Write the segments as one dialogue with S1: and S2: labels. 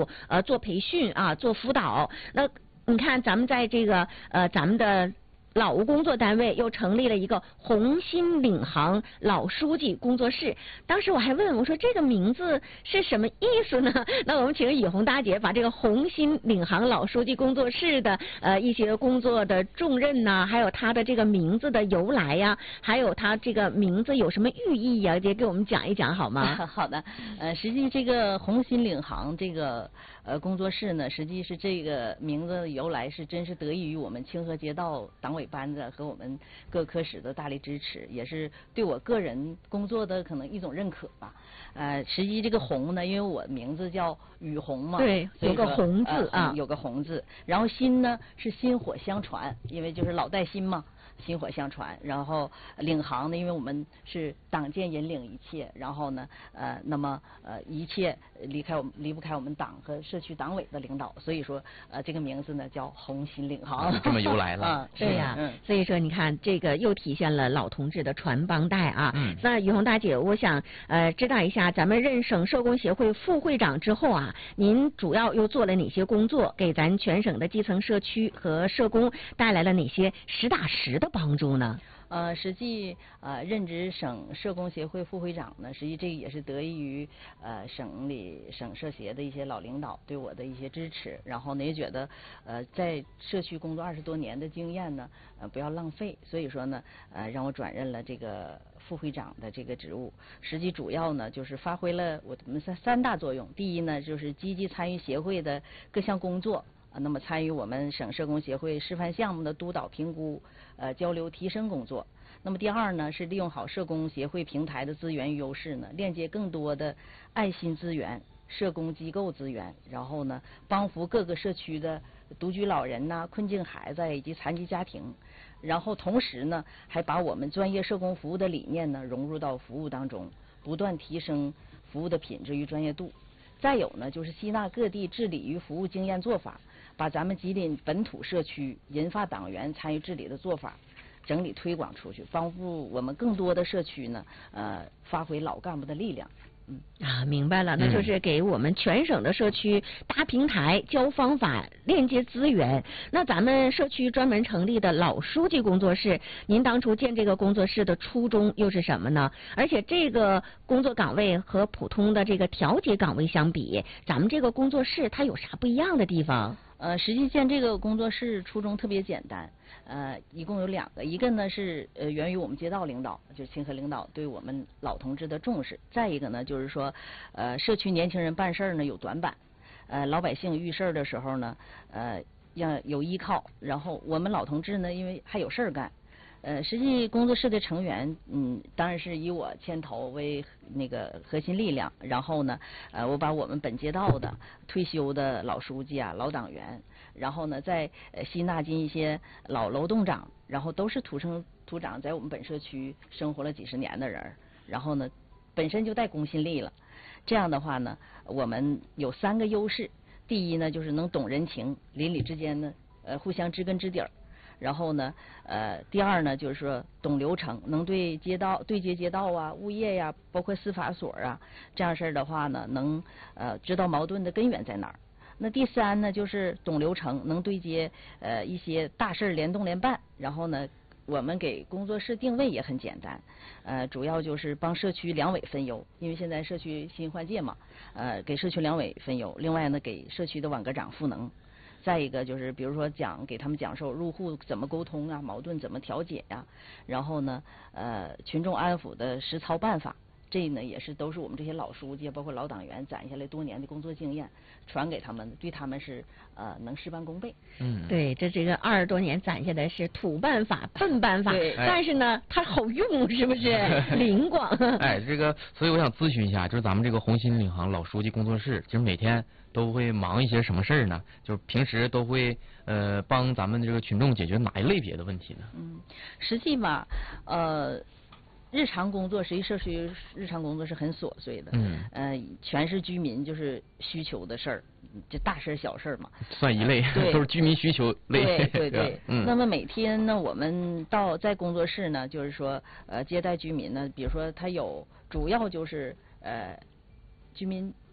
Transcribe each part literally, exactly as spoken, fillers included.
S1: 务，呃，做培训啊，做辅导。那你看，咱们在这个呃，咱们的老务工作单位又成立了一个红心领航老书记工作室。当时我还问我说这个名字是什么意思呢？那我们请雨红大姐把这个红心领航老书记工作室的呃一些工作的重任呐、啊，还有它的这个名字的由来呀、啊，还有它这个名字有什么寓意呀、啊，也给我们讲一讲好吗？
S2: 好的，呃，实际这个红心领航这个呃工作室呢，实际是这个名字的由来是真是得益于我们清河街道党委班子和我们各科室的大力支持，也是对我个人工作的可能一种认可吧。呃，实际这个红呢，因为我名字叫雨红嘛，
S1: 对，有个红字、呃、
S2: 啊，有个红字。然后心呢是薪火相传，因为就是老带新嘛。薪火相传，然后领航呢，因为我们是党建引领一切，然后呢，呃，那么呃，一切离开我们离不开我们党和社区党委的领导，所以说呃，这个名字呢叫红心领航，
S3: 啊、这么由来了。
S2: 啊，
S1: 对呀、啊嗯，所以说你看这个又体现了老同志的传帮带啊。
S3: 嗯。
S1: 那于红大姐，我想呃知道一下，咱们任省社工协会副会长之后啊，您主要又做了哪些工作，给咱全省的基层社区和社工带来了哪些实打实的帮助呢？
S2: 呃，实际呃任职省社工协会副会长呢，实际这个也是得益于呃省里省社协的一些老领导对我的一些支持，然后呢也觉得呃在社区工作二十多年的经验呢，呃不要浪费，所以说呢呃让我转任了这个副会长的这个职务。实际主要呢就是发挥了我们三三大作用，第一呢就是积极参与协会的各项工作。啊，那么参与我们省社工协会示范项目的督导评估、呃交流提升工作。那么第二呢，是利用好社工协会平台的资源与优势呢，链接更多的爱心资源、社工机构资源，然后呢，帮扶各个社区的独居老人呐、困境孩子以及残疾家庭。然后同时呢，还把我们专业社工服务的理念呢融入到服务当中，不断提升服务的品质与专业度。再有呢，就是吸纳各地治理与服务经验做法，把咱们吉林本土社区银发党员参与治理的做法整理推广出去，帮助我们更多的社区呢，呃，发挥老干部的力量。嗯
S1: 啊，明白了，那就是给我们全省的社区搭平台、教方法、链接资源。那咱们社区专门成立的老书记工作室，您当初建这个工作室的初衷又是什么呢？而且这个工作岗位和普通的这个调解岗位相比，咱们这个工作室它有啥不一样的地方？
S2: 呃，实际建这个工作室初衷特别简单，呃，一共有两个，一个呢是呃源于我们街道领导，就是清河领导对我们老同志的重视，再一个呢就是说，呃，社区年轻人办事儿呢有短板，呃，老百姓遇事儿的时候呢，呃，要有依靠，然后我们老同志呢，因为还有事儿干。呃，实际工作室的成员，嗯，当然是以我牵头为那个核心力量，然后呢，呃，我把我们本街道的退休的老书记啊、老党员，然后呢，再呃吸纳进一些老楼栋长，然后都是土生土长在我们本社区生活了几十年的人，然后呢，本身就带公信力了。这样的话呢，我们有三个优势，第一呢，就是能懂人情，邻里之间呢，呃，互相知根知底儿。然后呢，呃，第二呢，就是说懂流程，能对街道、对接街道啊、物业呀、啊，包括司法所啊，这样事儿的话呢，能呃知道矛盾的根源在哪儿。那第三呢，就是懂流程，能对接呃一些大事儿联动联办。然后呢，我们给工作室定位也很简单，呃，主要就是帮社区两委分忧，因为现在社区新换届嘛，呃，给社区两委分忧。另外呢，给社区的网格长赋能。再一个就是，比如说讲给他们讲授入户怎么沟通啊，矛盾怎么调解呀、啊，然后呢，呃，群众安抚的实操办法，这呢也是都是我们这些老书记，包括老党员攒下来多年的工作经验，传给他们，对他们是呃能事半功倍。
S1: 嗯，对，这这个二十多年攒下来是土办法、笨办法，但是呢，它好用，是不是？灵光。
S3: 哎，这个，所以我想咨询一下，就是咱们这个红心领航老书记工作室，其实每天都会忙一些什么事儿呢？就是平时都会呃帮咱们这个群众解决哪一类别的问题呢？
S2: 嗯，实际吧，呃。日常工作，实际社区日常工作是很琐碎的，
S3: 嗯，
S2: 呃，全是居民就是需求的事儿，就大事小事嘛，
S3: 算一类，
S2: 对，
S3: 都是居民需求类，
S2: 对对对。
S3: 嗯，
S2: 那么每天呢，我们到在工作室呢，就是说呃接待居民呢，比如说他有主要就是呃居民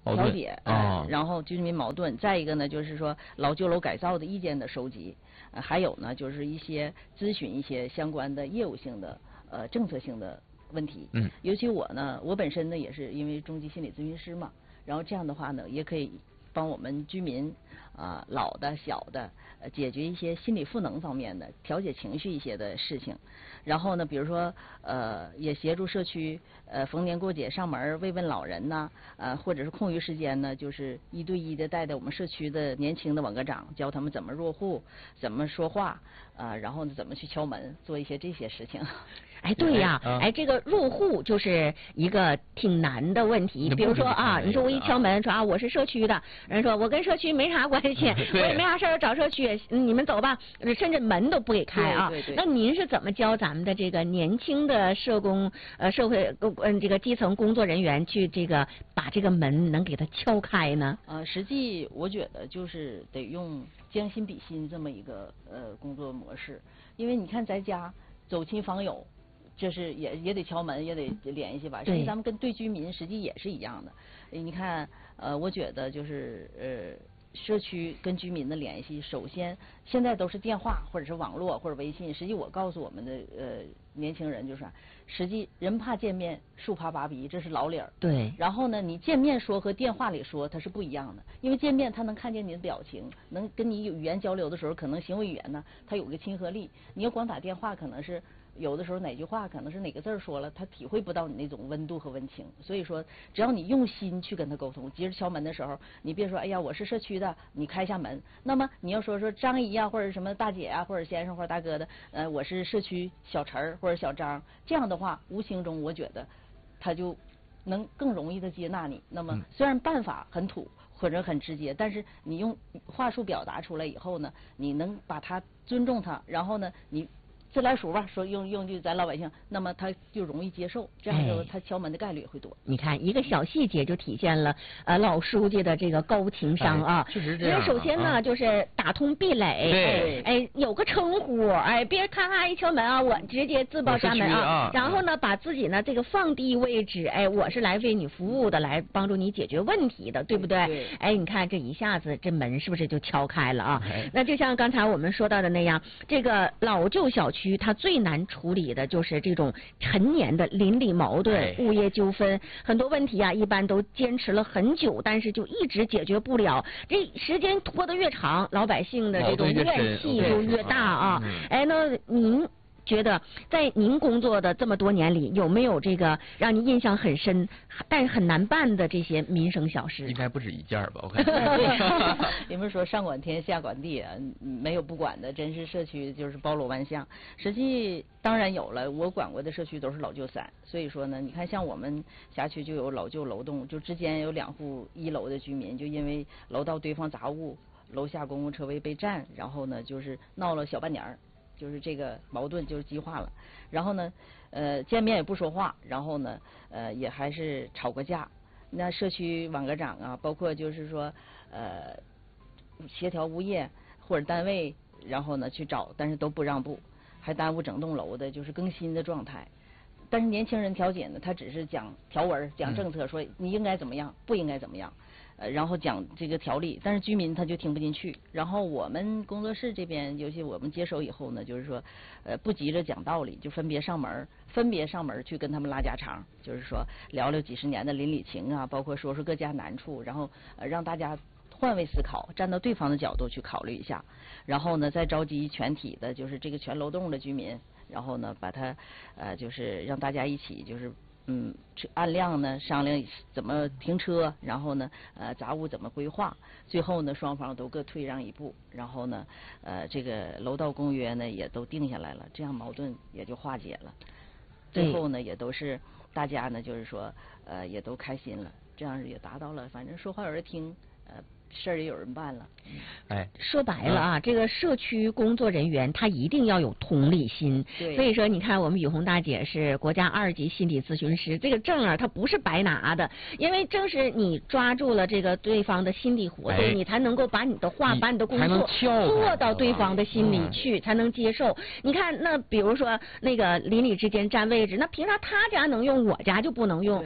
S2: 调解，
S3: 啊、
S2: 呃，然后居民矛盾，再一个呢就是说老旧楼改造的意见的收集，呃，还有呢就是一些咨询一些相关的业务性的呃政策性的问题。
S3: 嗯，
S2: 尤其我呢，我本身呢也是因为中级心理咨询师嘛，然后这样的话呢，也可以帮我们居民啊、呃、老的小的呃解决一些心理赋能方面的调节情绪一些的事情。然后呢，比如说呃也协助社区呃逢年过节上门慰问老人呐，呃或者是空余时间呢，就是一对一的带带我们社区的年轻的网格长，教他们怎么入户，怎么说话啊、呃，然后呢怎么去敲门，做一些这些事情。
S1: 哎，对呀、
S3: 哎啊，
S1: 哎，这个入户就是一个挺难的问题。比如说啊，你说我一敲门说啊我是社区的，人说我跟社区没啥关系，我也没啥事儿找社区，你们走吧，甚至门都不给开啊。
S2: 对对对。
S1: 那您是怎么教咱们的这个年轻的社工呃社会嗯这个基层工作人员去这个把这个门能给它敲开呢？
S2: 呃，实际我觉得就是得用将心比心这么一个呃工作模式，因为你看在家走亲访友。这是也也得敲门，也得联系吧。实际咱们跟对居民实际也是一样的。你看，呃，我觉得就是呃，社区跟居民的联系，首先现在都是电话或者是网络或者微信。实际我告诉我们的呃年轻人就是，实际人怕见面，树怕拔鼻，这是老理儿。
S1: 对。
S2: 然后呢，你见面说和电话里说它是不一样的，因为见面他能看见你的表情，能跟你有语言交流的时候，可能行为语言呢，它有个亲和力。你要光打电话，可能是。有的时候哪句话可能是哪个字说了，他体会不到你那种温度和温情。所以说，只要你用心去跟他沟通，接着敲门的时候，你别说哎呀我是社区的，你开一下门。那么你要说说张姨啊，或者什么大姐啊，或者先生或者大哥的，呃我是社区小陈儿或者小张，这样的话无形中我觉得他就能更容易的接纳你。那么虽然办法很土或者很直接，但是你用话术表达出来以后呢，你能把他尊重他，然后呢你。自来熟吧，说用用句咱老百姓，那么他就容易接受，这样就他敲门的概率也会多。
S1: 哎、你看一个小细节就体现了呃老书记的这个高情商啊。
S3: 确实这样。
S1: 因为首先呢、啊、就是打通壁垒，
S3: 对，
S1: 哎有个称呼，哎别咔咔一敲门啊，我直接自报家门啊，
S3: 啊
S1: 然后呢把自己呢这个放低位置，哎我是来为你服务的，来帮助你解决问题的，对不对？
S2: 对。
S1: 哎你看这一下子这门是不是就敲开了啊？哎、那就像刚才我们说到的那样，这个老旧小区它最难处理的就是这种陈年的邻里矛盾、物业纠纷，很多问题啊，一般都坚持了很久，但是就一直解决不了。这时间拖得越长，老百姓的这种怨气就越大啊。哎，那您觉得在您工作的这么多年里，有没有这个让您印象很深，但是很难办的这些民生小事？
S3: 应该不止一件吧？我看。
S2: 你们说上管天下管地啊，没有不管的，真是社区就是包罗万象。实际当然有了，我管过的社区都是老旧散，所以说呢，你看像我们辖区就有老旧楼栋，就之间有两户一楼的居民，就因为楼道堆放杂物，楼下公共车位被占，然后呢就是闹了小半年儿。就是这个矛盾就是激化了，然后呢，呃，见面也不说话，然后呢，呃，也还是吵过架。那社区网格长啊，包括就是说，呃，协调物业或者单位，然后呢去找，但是都不让步，还耽误整栋楼的就是更新的状态。但是年轻人调解呢，他只是讲条文、讲政策，说你应该怎么样，不应该怎么样。呃，然后讲这个条例，但是居民他就听不进去。然后我们工作室这边，尤其我们接手以后呢，就是说，呃，不急着讲道理，就分别上门，分别上门去跟他们拉家常，就是说聊聊几十年的邻里情啊，包括说说各家难处，然后呃让大家换位思考，站到对方的角度去考虑一下，然后呢再召集全体的，就是这个全楼栋的居民，然后呢把它呃就是让大家一起就是。嗯，按量呢商量怎么停车，然后呢，呃，杂物怎么规划，最后呢，双方都各退让一步，然后呢，呃，这个楼道公约呢也都定下来了，这样矛盾也就化解了。最后呢，也都是大家呢，就是说，呃，也都开心了，这样也达到了，反正说话有人听，呃。事儿也有人办了，
S3: 哎，
S1: 说白了啊，这个社区工作人员他一定要有同理心。
S2: 对，
S1: 所以说你看我们雨红大姐是国家二级心理咨询师，这个证啊，它不是白拿的，因为正是你抓住了这个对方的心理活动，
S3: 哎、
S1: 你才能够把你的话、把你的工作做到对方的心里去，才能接受。你看，那比如说那个邻里之间占位置，那凭啥他家能用，我家就不能用？那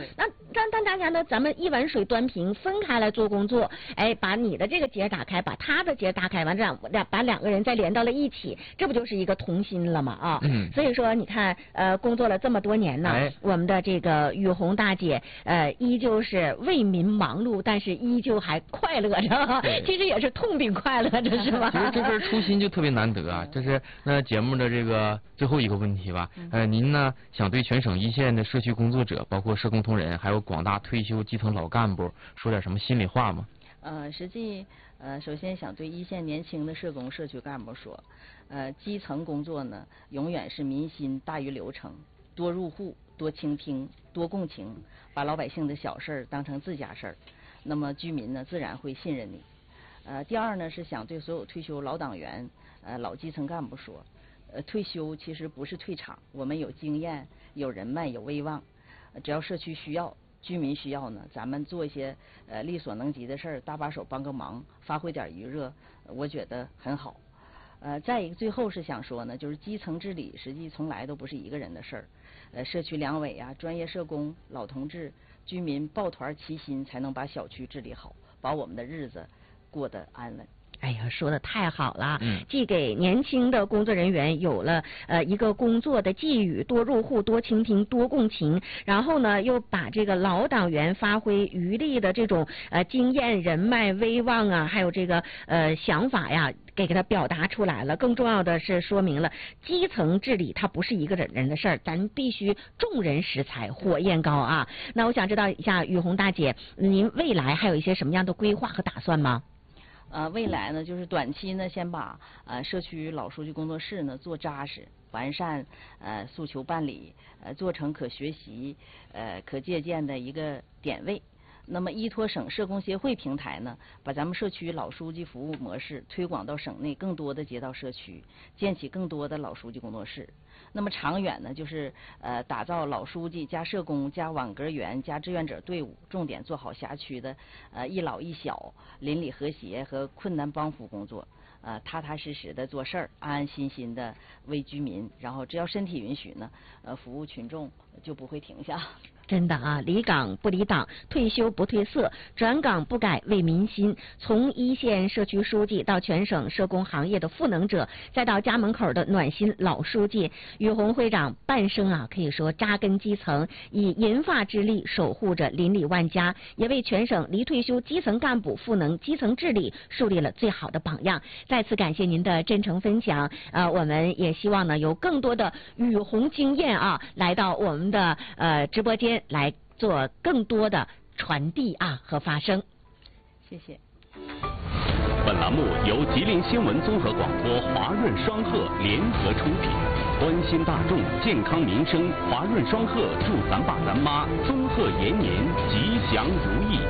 S1: 让让大家呢，咱们一碗水端平，分开来做工作，哎，把你的这个结打开，把他的结打开，完这两把两个人再连到了一起，这不就是一个同心了吗？啊，
S3: 嗯，
S1: 所以说你看，呃，工作了这么多年呢，
S3: 哎、
S1: 我们的这个雨红大姐，呃，依旧是为民忙碌，但是依旧还快乐着，其实也是痛并快乐着，是吧？
S3: 其实这份初心就特别难得啊。这是那节目的这个最后一个问题吧，呃，您呢想对全省一线的社区工作者，包括社工同仁，还有广大退休基层老干部说点什么心里话吗？
S2: 呃，实际呃，首先想对一线年轻的社工、社区干部说，呃，基层工作呢，永远是民心大于流程，多入户、多倾听、多共情，把老百姓的小事儿当成自家事儿，那么居民呢自然会信任你。呃，第二呢是想对所有退休老党员、呃老基层干部说，呃，退休其实不是退场，我们有经验、有人脉、有威望，呃、只要社区需要。居民需要呢，咱们做一些呃力所能及的事儿，搭把手帮个忙，发挥点余热，我觉得很好。呃，再一个，最后是想说呢，就是基层治理实际从来都不是一个人的事儿，呃，社区两委啊、专业社工、老同志、居民抱团齐心，才能把小区治理好，把我们的日子过得安稳。
S1: 哎呀，说的太好了！
S3: 嗯，
S1: 既给年轻的工作人员有了呃一个工作的寄语，多入户、多倾听、多共情，然后呢，又把这个老党员发挥余力的这种呃经验、人脉、威望啊，还有这个呃想法呀，给给他表达出来了。更重要的是，说明了基层治理它不是一个人人的事儿，咱必须众人拾柴火焰高啊！那我想知道一下，雨红大姐，您未来还有一些什么样的规划和打算吗？
S2: 呃，未来呢，就是短期呢，先把呃社区老书记工作室呢做扎实、完善，呃诉求办理，呃做成可学习、呃可借鉴的一个点位。那么依托省社工协会平台呢，把咱们社区老书记服务模式推广到省内更多的街道社区，建起更多的老书记工作室。那么长远呢，就是呃打造老书记加社工加网格员加志愿者队伍，重点做好辖区的呃一老一小、邻里和谐和困难帮扶工作，呃踏踏实实的做事儿，安安心心的为居民，然后只要身体允许呢，呃服务群众就不会停下。
S1: 真的啊，离岗不离党，退休不褪色，转岗不改为民心。从一线社区书记到全省社工行业的赋能者，再到家门口的暖心老书记，雨红会长半生啊，可以说扎根基层，以银发之力守护着邻里万家，也为全省离退休基层干部赋能基层治理树立了最好的榜样。再次感谢您的真诚分享，呃，我们也希望呢有更多的雨红经验啊，来到我们的呃直播间。来做更多的传递啊和发声，
S2: 谢谢。
S4: 本栏目由吉林新闻综合广播、华润双鹤联合出品，关心大众健康民生，华润双鹤祝咱爸咱妈综合延年，吉祥如意。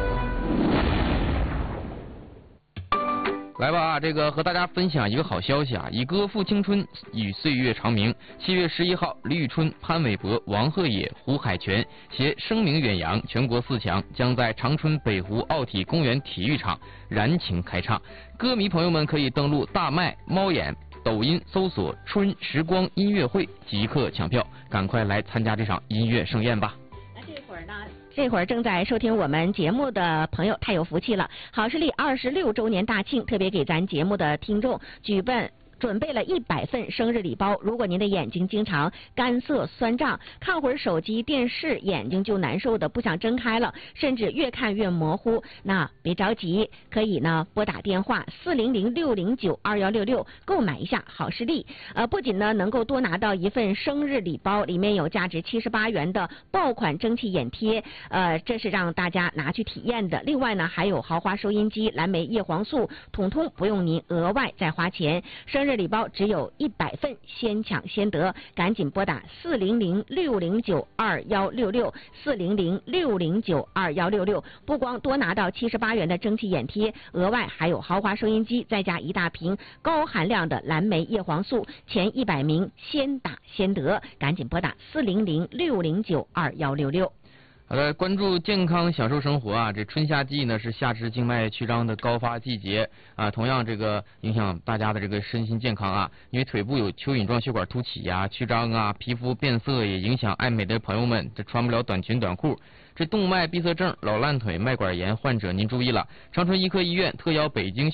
S3: 来吧啊，这个和大家分享一个好消息啊！以歌赋青春，以岁月长明。七月十一号，李宇春、潘玮柏、王鹤野、胡海泉携声名远扬全国四强，将在长春北湖奥体公园体育场燃情开唱。歌迷朋友们可以登录大麦、猫眼、抖音搜索“春时光音乐会”，即刻抢票，赶快来参加这场音乐盛宴吧！
S1: 那这会儿呢？这会儿正在收听我们节目的朋友太有福气了，好视力二十六周年大庆，特别给咱节目的听众举办。准备了一百份生日礼包。如果您的眼睛经常干涩酸胀，看会儿手机电视眼睛就难受的不想睁开了，甚至越看越模糊，那别着急，可以呢拨打电话四零零六零九二幺六六购买一下好视力。呃，不仅呢能够多拿到一份生日礼包，里面有价值七十八元的爆款蒸汽眼贴，呃，这是让大家拿去体验的。另外呢还有豪华收音机、蓝莓叶黄素，统统不用您额外再花钱。生日礼包只有一百份，先抢先得，赶紧拨打四零零六零九二幺六六四零零六零九二幺六六。不光多拿到七十八元的蒸汽眼贴，额外还有豪华收音机，再加一大瓶高含量的蓝莓叶黄素，前一百名先打先得，赶紧拨打四零零六零九二幺六六。
S3: 好的，关注健康，享受生活啊！这春夏季呢是下肢静脉曲张的高发季节啊，同样这个影响大家的这个身心健康啊。因为腿部有蚯蚓状血管凸起呀、啊、曲张啊，皮肤变色也影响爱美的朋友们，这穿不了短裙短裤。这动脉闭塞症、老烂腿、脉管炎患者您注意了，长春医科医院特邀北京